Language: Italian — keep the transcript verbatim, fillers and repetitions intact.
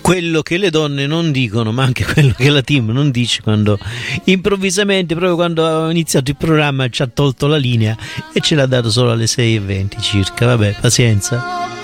quello che le donne non dicono, ma anche quello che la team non dice, quando improvvisamente, proprio quando ho iniziato il programma, ci ha tolto la linea e ce l'ha dato solo alle sei e venti circa. Vabbè, pazienza.